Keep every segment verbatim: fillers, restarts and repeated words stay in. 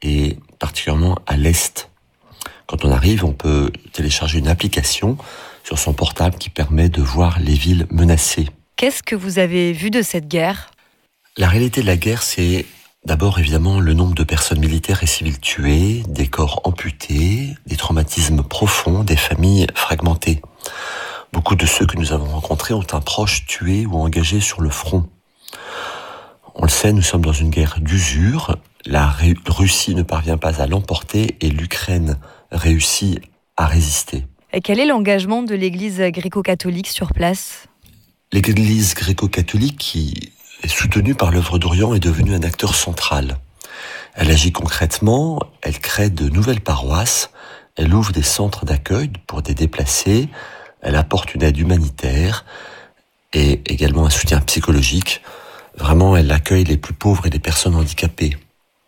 et particulièrement à l'est. Quand on arrive, on peut télécharger une application sur son portable qui permet de voir les villes menacées. Qu'est-ce que vous avez vu de cette guerre ? La réalité de la guerre, c'est d'abord évidemment le nombre de personnes militaires et civiles tuées, des corps amputés, des traumatismes profonds, des familles fragmentées. Beaucoup de ceux que nous avons rencontrés ont un proche tué ou engagé sur le front. On le sait, nous sommes dans une guerre d'usure. La Russie ne parvient pas à l'emporter et l'Ukraine réussit à résister. Et quel est l'engagement de l'Église gréco-catholique sur place ? L'Église gréco-catholique, qui est soutenue par l'œuvre d'Orient, est devenue un acteur central. Elle agit concrètement, elle crée de nouvelles paroisses, elle ouvre des centres d'accueil pour des déplacés, elle apporte une aide humanitaire et également un soutien psychologique. Vraiment, elle accueille les plus pauvres et les personnes handicapées.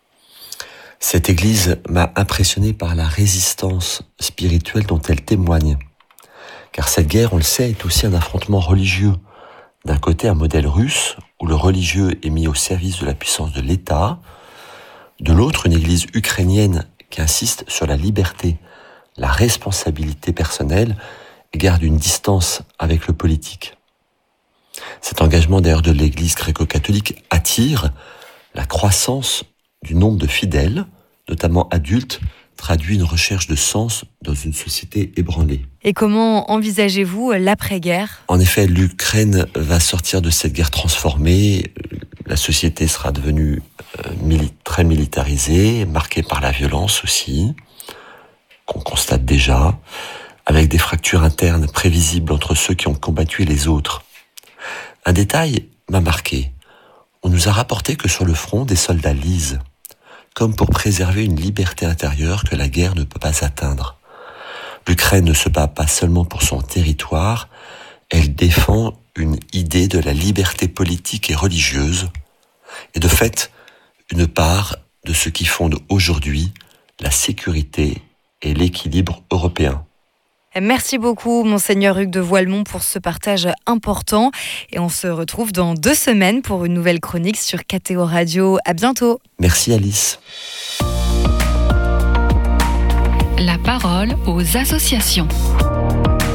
Cette église m'a impressionné par la résistance spirituelle dont elle témoigne. Car cette guerre, on le sait, est aussi un affrontement religieux. D'un côté, un modèle russe, où le religieux est mis au service de la puissance de l'État. De l'autre, une église ukrainienne qui insiste sur la liberté, la responsabilité personnelle et garde une distance avec le politique. Cet engagement d'ailleurs de l'église gréco-catholique attire la croissance du nombre de fidèles, notamment adultes, traduit une recherche de sens dans une société ébranlée. Et comment envisagez-vous l'après-guerre ? En effet, l'Ukraine va sortir de cette guerre transformée. La société sera devenue euh, mili- très militarisée, marquée par la violence aussi, qu'on constate déjà, avec des fractures internes prévisibles entre ceux qui ont combattu et les autres. Un détail m'a marqué. On nous a rapporté que sur le front, des soldats lisent, comme pour préserver une liberté intérieure que la guerre ne peut pas atteindre. L'Ukraine ne se bat pas seulement pour son territoire, elle défend une idée de la liberté politique et religieuse, et de fait, une part de ce qui fonde aujourd'hui la sécurité et l'équilibre européen. Merci beaucoup, Monseigneur Hugues de Voilemont, pour ce partage important. Et on se retrouve dans deux semaines pour une nouvelle chronique sur K T O Radio. À bientôt. Merci Alice. La parole aux associations.